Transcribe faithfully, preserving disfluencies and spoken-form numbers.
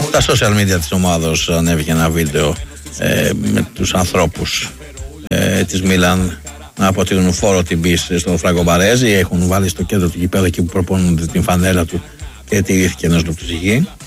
Στα social media της ομάδος ανέβηκε ένα βίντεο ε, με τους ανθρώπους ε, της Μίλαν να αποτελούν φόρο τιμπής στον Φράγκο Μπαρέζη. Έχουν βάλει στο κέντρο του γηπέδου εκεί που προπονούνται την φανέλα του και τηρήθηκε ένας λεπτός υγιή.